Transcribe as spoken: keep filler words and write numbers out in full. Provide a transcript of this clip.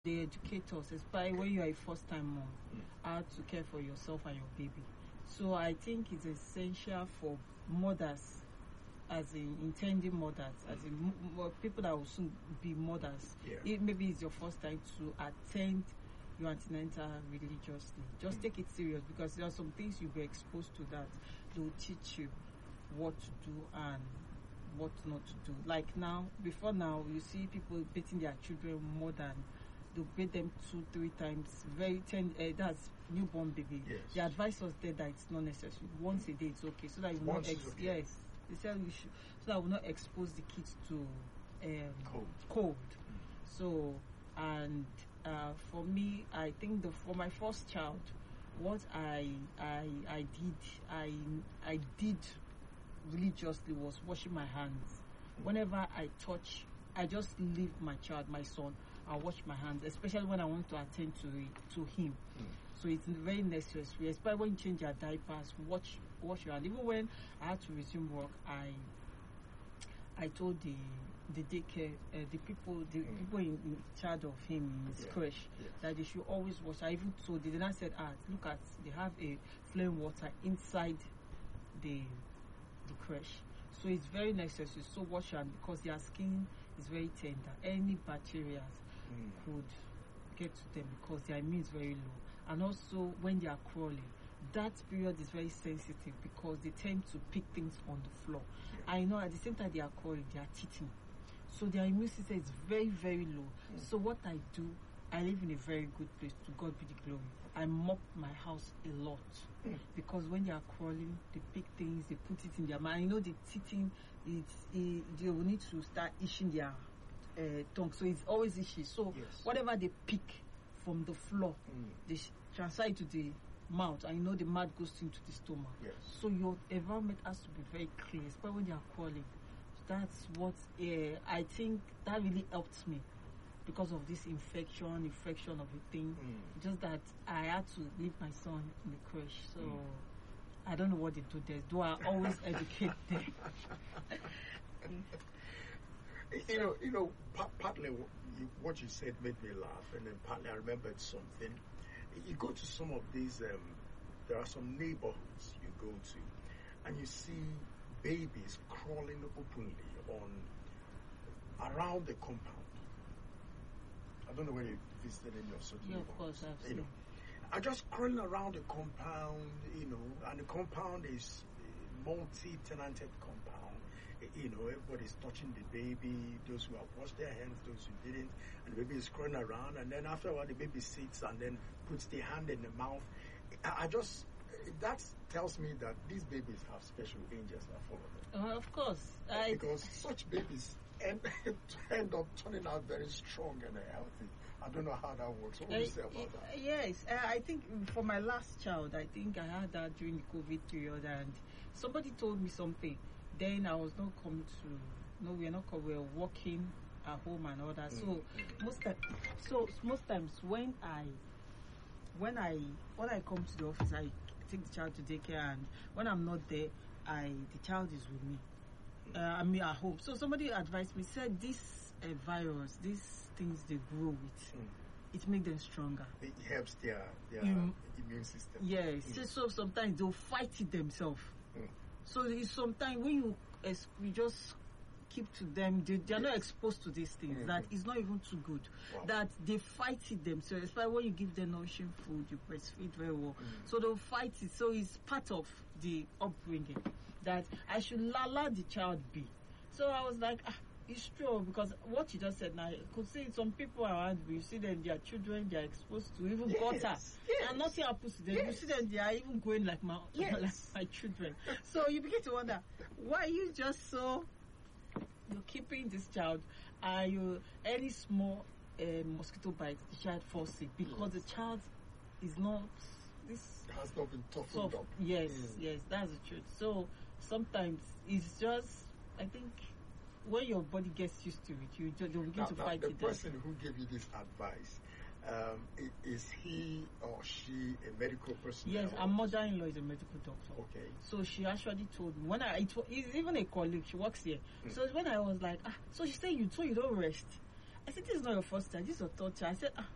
they educate us, especially when you are a first-time mom, mm. how to care for yourself and your baby. So I think it's essential for mothers, as in intending mothers, mm. as in m- m- people that will soon be mothers. Yeah. It, maybe it's your first time to attend your antenatal religiously. Just mm. take it serious, because there are some things you'll be exposed to that they will teach you what to do and what not to do. Like now, before now, you see people beating their children more than they beat them two, three times. Very ten. Uh, that's newborn baby. Yes. The advice was there that it's not necessary. Once a day, it's okay. So that you will not ex- okay. yes. They said we should, so that will not expose the kids to um, cold. Cold. Mm. So and uh, for me, I think the for my first child, what I I I did I I did religiously was washing my hands. Mm. Whenever I touch, I just leave my child, my son, and wash my hands, especially when I want to attend to it, to him. Mm. So it's very necessary, especially when you change your diapers, watch wash your hand. Even when I had to resume work, I I told the the daycare, uh, the people, the mm. people in, in charge of him in his yeah. creche, yes. that they should always wash. I even told them, then I said, ah, look at, they have a flame water inside the the creche. So it's very necessary. So wash your hand, because their skin is very tender. Any bacteria mm. could get to them because their immune is very low. And also when they are crawling, that period is very sensitive because they tend to pick things on the floor. Yeah. I know at the same time they are crawling, they are teething. So their immune system is very, very low. Mm. So what I do, I live in a very good place, to God be the glory. I mop my house a lot. Mm. Because when they are crawling, they pick things, they put it in their mouth. You know, the teething, it's, it, they will need to start itching their uh, tongue. So it's always itchy. So yes. whatever they pick from the floor, mm. they sh- transfer it to the mouth, and you know the mouth goes into the stomach. Yes. So your environment has to be very clean, especially when they are crawling. So that's what uh, I think that really helped me because of this infection, infection of the thing. Mm. Just that I had to leave my son in the creche, so mm. I don't know what they do there. Do I always educate them? You know, you know, pa- partly what you, what you said made me laugh, and then partly I remembered something. You go to some of these, um, there are some neighborhoods you go to, and you see babies crawling openly on around the compound. I don't know whether you visited any of such yeah, neighborhoods. Of course, I've you seen. know, are just crawling around the compound, you know, and the compound is a multi-tenanted compound. You know, everybody's touching the baby, those who have washed their hands, those who didn't, and the baby is crawling around, and then after a while the baby sits and then puts the hand in the mouth. I, I just, that tells me that these babies have special angels that follow them. Uh, of course. I because such babies end, end up turning out very strong and healthy. I don't know how that works. What would uh, you say about uh, that? Yes, uh, I think for my last child, I think I had that during the COVID period, and somebody told me something. Then I was not coming to, no, we are not coming, we are working at home and all that. Mm. So most time, so most times when I, when I, when I come to the office, I take the child to daycare, and when I'm not there, I, the child is with me. Uh, I mean at home. So somebody advised me, said this uh, virus, these things they grow with, mm. it makes them stronger. It helps their their mm. immune system. Yes. Mm. So, so sometimes they'll fight it themselves. Mm. So it's sometimes when you ex- you just keep to them, they, they are yes. not exposed to these things. Mm-hmm. That is not even too good. Wow. That they fight it themselves. Especially when you give them nourishing food, you breastfeed very well. Mm-hmm. So they'll fight it. So it's part of the upbringing that I should allow the child be. So I was like, ah, it's true, because what you just said now, you could see some people around me, you see them, their children, they are exposed to even yes. gutter. Yes. And nothing happens to them. Yes. You see them, they are even going like my, yes. like my children. So you begin to wonder, why are you just so, you're keeping this child, are you, any small uh, mosquito bite, the child falls sick, because yes. the child is not, this has not been toughened soft. up. Yes, mm. yes, that's the truth. So sometimes it's just, I think, when your body gets used to it, you just, you'll begin now, to now fight the it. The person who gave you this advice, um, is he or she a medical person? Yes, our mother-in-law is a medical doctor. Okay. So she actually told me, when I, it was, it's even a colleague, she works here. Mm. So when I was like, ah, so she said, you told you don't rest. I said, this is not your first time, this is your third time. I said, ah,